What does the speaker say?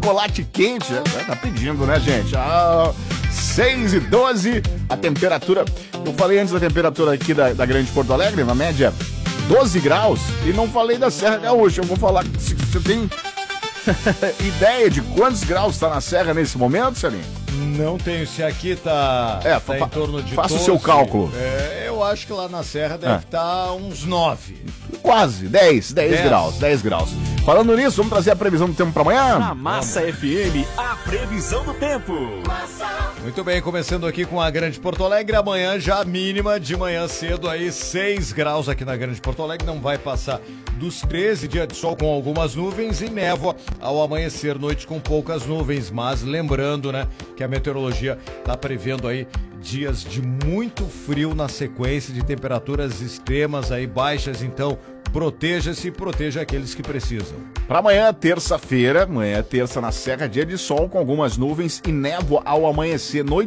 chocolate quente. Tá pedindo, né, gente? 6:12, a temperatura. Eu falei antes da temperatura aqui da Grande Porto Alegre, na média 12 graus, e não falei da Serra Gaúcha. Eu vou falar, se você tem ideia de quantos graus está na Serra nesse momento, Celinho? Não tenho, se aqui tá em torno de faça 12, o seu cálculo. Eu acho que lá na Serra deve estar uns 9. Quase, 10 graus. Falando nisso, vamos trazer a previsão do tempo para amanhã? Na Massa FM, a previsão do tempo. Muito bem, começando aqui com a Grande Porto Alegre, amanhã já mínima de manhã cedo aí, 6 graus aqui na Grande Porto Alegre, não vai passar dos 13, dia de sol com algumas nuvens e névoa ao amanhecer, noite com poucas nuvens, mas lembrando, né, que a meteorologia está prevendo aí dias de muito frio na sequência, de temperaturas extremas aí baixas, então proteja-se e proteja aqueles que precisam. Para amanhã, terça-feira, terça na Serra, dia de sol com algumas nuvens e névoa ao amanhecer, noite